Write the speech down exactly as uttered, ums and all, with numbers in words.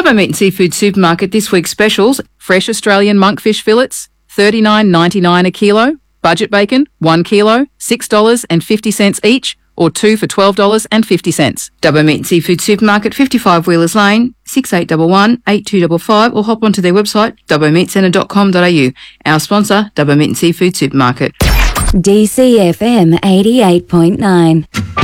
Dubbo Meat and Seafood Supermarket this week's specials: fresh Australian monkfish fillets, thirty-nine ninety-nine a kilo. Budget bacon, one kilo, six dollars fifty each, or two for twelve dollars fifty. Dubbo Meat and Seafood Supermarket, fifty-five Wheelers Lane, six eight one one, eight two five five, or hop onto their website, dubbo meat centre dot com dot a u. Our sponsor, Dubbo Meat and Seafood Supermarket. D C F M eighty-eight point nine.